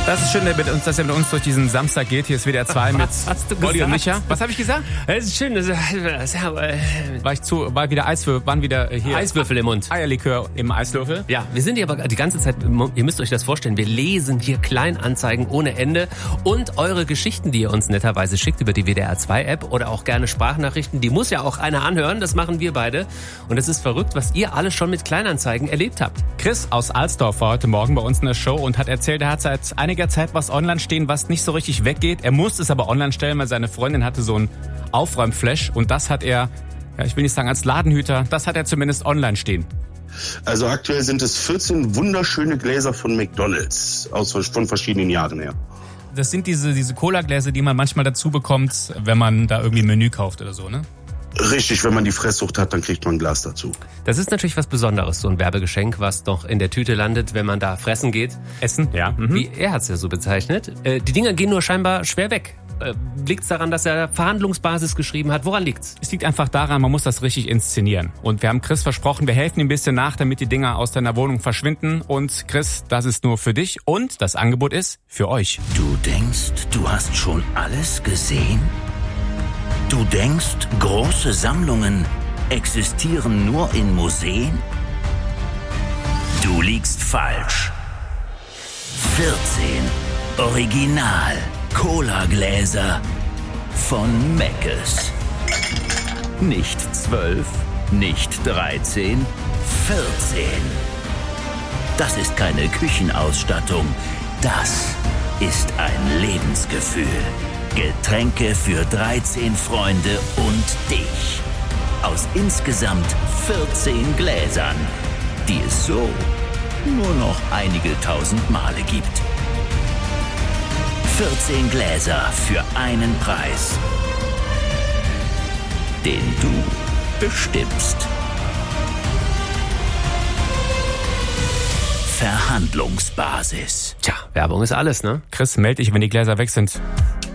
Das ist schön, dass er mit uns durch diesen Samstag geht. Hier ist WDR 2 mit Olli und Micha. Was habe ich gesagt? Das ist schön. Waren wieder Eiswürfel im Mund. Eierlikör im Eislöffel. Ja, wir sind hier aber die ganze Zeit, ihr müsst euch das vorstellen, wir lesen hier Kleinanzeigen ohne Ende und eure Geschichten, die ihr uns netterweise schickt über die WDR 2 App oder auch gerne Sprachnachrichten, die muss ja auch einer anhören, das machen wir beide. Und es ist verrückt, was ihr alles schon mit Kleinanzeigen erlebt habt. Chris aus Alsdorf war heute Morgen bei uns in der Show und hat erzählt, er hat seit einiger Zeit was online stehen, was nicht so richtig weggeht. Er musste es aber online stellen, weil seine Freundin hatte so ein Aufräumflash und das hat er, ja, ich will nicht sagen als Ladenhüter, das hat er zumindest online stehen. Also aktuell sind es 14 wunderschöne Gläser von McDonald's von verschiedenen Jahren her. Das sind diese Cola-Gläser, die man manchmal dazu bekommt, wenn man da irgendwie ein Menü kauft oder so, ne? Richtig, wenn man die Fresssucht hat, dann kriegt man ein Glas dazu. Das ist natürlich was Besonderes, so ein Werbegeschenk, was doch in der Tüte landet, wenn man da fressen geht. Essen, ja. Wie er hat es ja so bezeichnet. Die Dinger gehen nur scheinbar schwer weg. Liegt es daran, dass er Verhandlungsbasis geschrieben hat? Woran liegt's? Es liegt einfach daran, man muss das richtig inszenieren. Und wir haben Chris versprochen, wir helfen ihm ein bisschen nach, damit die Dinger aus deiner Wohnung verschwinden. Und Chris, das ist nur für dich und das Angebot ist für euch. Du denkst, du hast schon alles gesehen? Du denkst, große Sammlungen existieren nur in Museen? Du liegst falsch. 14 Original-Cola-Gläser von Meckes. Nicht 12, nicht 13, 14. Das ist keine Küchenausstattung. Das ist ein Lebensgefühl. Getränke für 13 Freunde und dich. Aus insgesamt 14 Gläsern, die es so nur noch einige tausend Male gibt. 14 Gläser für einen Preis, den du bestimmst. Verhandlungsbasis. Tja, Werbung ist alles, ne? Chris, meld dich, wenn die Gläser weg sind.